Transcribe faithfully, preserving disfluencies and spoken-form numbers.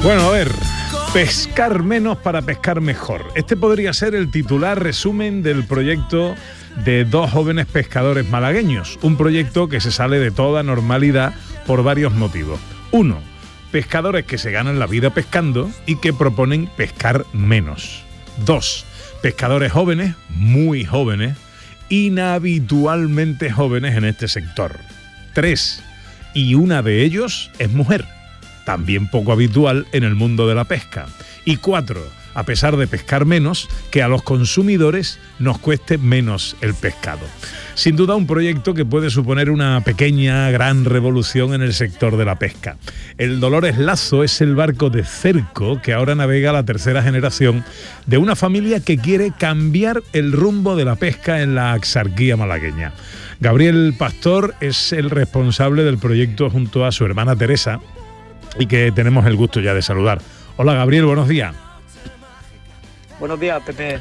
Bueno, a ver, pescar menos para pescar mejor. Este podría ser el titular resumen del proyecto de dos jóvenes pescadores malagueños. Un proyecto que se sale de toda normalidad por varios motivos. Uno, pescadores que se ganan la vida pescando y que proponen pescar menos. Dos, pescadores jóvenes, muy jóvenes, inhabitualmente jóvenes en este sector. Tres, y una de ellos es mujer, también poco habitual en el mundo de la pesca. Y cuatro, a pesar de pescar menos, que a los consumidores nos cueste menos el pescado. Sin duda un proyecto que puede suponer una pequeña, gran revolución en el sector de la pesca. El Dolores Lazo es el barco de cerco que ahora navega la tercera generación de una familia que quiere cambiar el rumbo de la pesca en la Axarquía malagueña. Gabriel Pastor es el responsable del proyecto junto a su hermana Teresa, y que tenemos el gusto ya de saludar. Hola Gabriel, buenos días. Buenos días, Pepe.